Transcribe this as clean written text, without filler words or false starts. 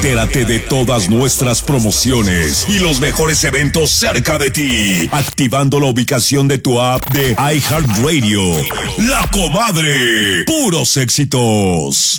Entérate de todas nuestras promociones y los mejores eventos cerca de ti, activando la ubicación de tu app de iHeartRadio. La Comadre. Puros éxitos.